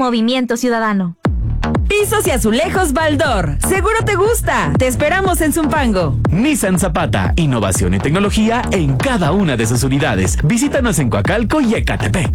Movimiento Ciudadano. Pisos y azulejos Baldor. Seguro te gusta. Te esperamos en Zumpango. Nissan Zapata. Innovación y tecnología en cada una de sus unidades. Visítanos en Coacalco y Ecatepec.